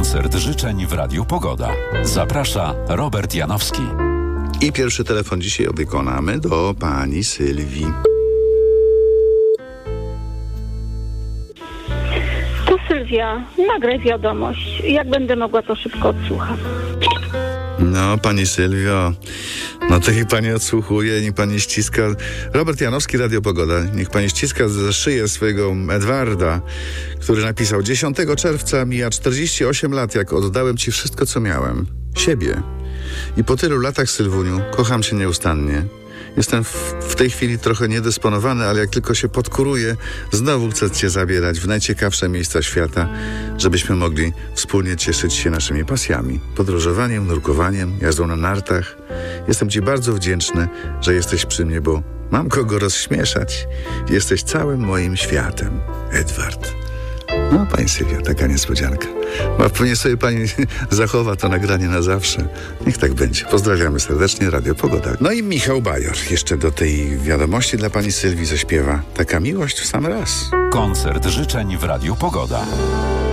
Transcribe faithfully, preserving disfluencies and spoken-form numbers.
Koncert życzeń w Radiu Pogoda. Zaprasza Robert Janowski. I pierwszy telefon dzisiaj wykonamy do pani Sylwii. Tu Sylwia, nagraj wiadomość. Jak będę mogła, to szybko odsłucham. No, pani Sylwio, no to niech pani odsłuchuje, niech pani ściska. Robert Janowski, Radio Pogoda. Niech pani ściska za szyję swojego Edwarda, który napisał: dziesiątego czerwca mija czterdzieści osiem lat, jak oddałem ci wszystko, co miałem. Siebie. I po tylu latach, Sylwuniu, kocham cię nieustannie. Jestem w, w tej chwili trochę niedysponowany, ale jak tylko się podkuruję, znowu chcę cię zabierać w najciekawsze miejsca świata, żebyśmy mogli wspólnie cieszyć się naszymi pasjami. Podróżowaniem, nurkowaniem, jazdą na nartach. Jestem ci bardzo wdzięczny, że jesteś przy mnie, bo mam kogo rozśmieszać. Jesteś całym moim światem. Edward. No, pani Sylwia, taka niespodzianka. Ma pewnie sobie pani zachowa to nagranie na zawsze. Niech tak będzie. Pozdrawiamy serdecznie, Radio Pogoda. No i Michał Bajor jeszcze do tej wiadomości dla pani Sylwii zaśpiewa: taka miłość w sam raz. Koncert życzeń w Radiu Pogoda.